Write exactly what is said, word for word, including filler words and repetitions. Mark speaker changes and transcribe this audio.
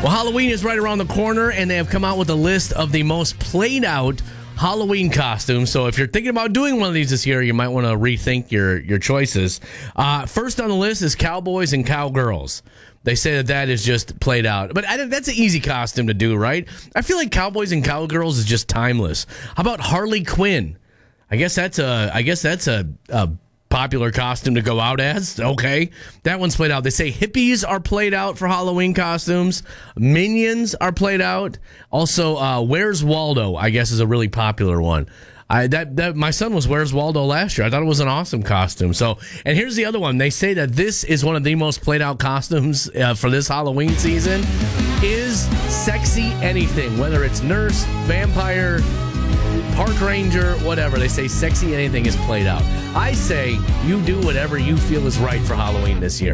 Speaker 1: Well, Halloween is right around the corner, and they have come out with a list of the most played out Halloween costumes. So if you're thinking about doing one of these this year, you might want to rethink your, your choices. Uh, first on the list is cowboys and cowgirls. They say that that is just played out. But I think that's an easy costume to do, right? I feel like cowboys and cowgirls is just timeless. How about Harley Quinn? I guess that's a I guess that's a, a popular costume to go out as. Okay. That one's played out. They say hippies are played out for Halloween costumes. Minions are played out. Also, uh, Where's Waldo, I guess, is a really popular one. I that, that my son was Where's Waldo last year. I thought it was an awesome costume. So, and here's the other one. They say that this is one of the most played out costumes uh, for this Halloween season is Sexy Anything. Whether it's nurse, vampire, park ranger, whatever. They say Sexy Anything is played out. I say you do whatever you feel is right for Halloween this year.